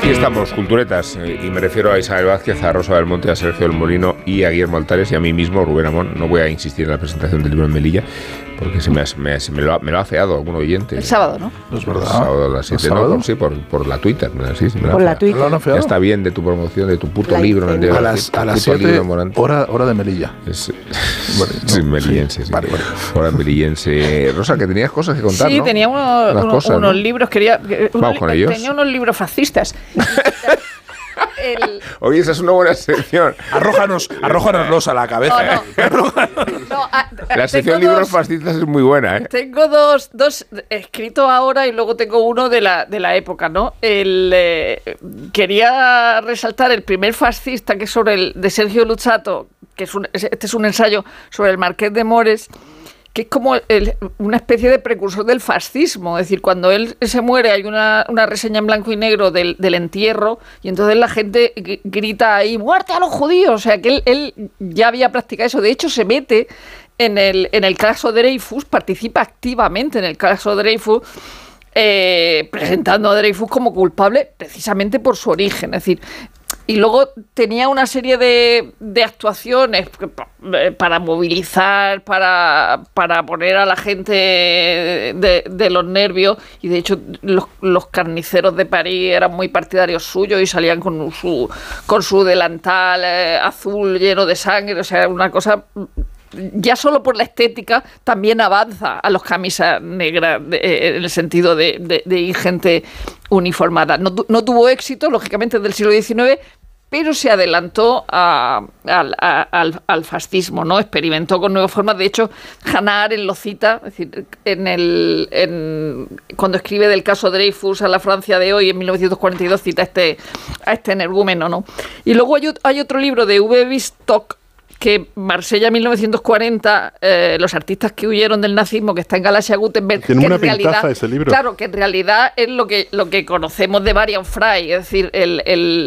Aquí estamos, culturetas, y me refiero a Isabel Vázquez, a Rosa del Monte, a Sergio del Molino y a Guillermo Altares y a mí mismo, Rubén Amón. No voy a insistir en la presentación del libro en Melilla, porque me lo ha afeado algún oyente. El sábado, ¿no? No es verdad. El sábado a las 7, ¿no? Sí, por la Twitter. Sí, por la Twitter. Ya está bien de tu promoción, de tu puto libro. A las 7, hora de Melilla. Melillense, sí. Vale. Hora melillense. Rosa, que tenías cosas que contar, sí, ¿no? Tenía unos libros, Vamos con ellos. Tenía unos libros fascistas. Oye, esa es una buena sección. Arrójanos a la cabeza. La sección libros fascistas es muy buena, ¿eh? Tengo dos escritos ahora y luego tengo uno de la época, ¿no? Quería resaltar el primer fascista, que es de Sergio Luzzatto, que este es un ensayo sobre el Marqués de Mores, que es como una especie de precursor del fascismo. Es decir, cuando él se muere hay una reseña en blanco y negro del entierro, y entonces la gente grita ahí, ¡muerte a los judíos! O sea, que él ya había practicado eso. De hecho, se mete en el caso Dreyfus, participa activamente en el caso Dreyfus, presentando a Dreyfus como culpable precisamente por su origen. Es decir, y luego tenía una serie de actuaciones para movilizar, para poner a la gente de los nervios, y de hecho los carniceros de París eran muy partidarios suyos y salían con su delantal azul lleno de sangre. O sea, una cosa... Ya solo por la estética también avanza a los camisas negras en el sentido de ir gente uniformada. No tuvo éxito, lógicamente, del siglo XIX, pero se adelantó al fascismo, ¿no? Experimentó con nuevas formas. De hecho, Hannah Arendt lo cita, es decir, cuando escribe del caso Dreyfus a la Francia de hoy, en 1942, cita a este energúmeno, ¿no? Y luego hay otro libro de V. Stock, que Marsella 1940, los artistas que huyeron del nazismo, que está en Galaxia Gutenberg, tiene que una en realidad, pintaza ese libro. Claro, que en realidad es lo que conocemos de Marian Fry, es decir,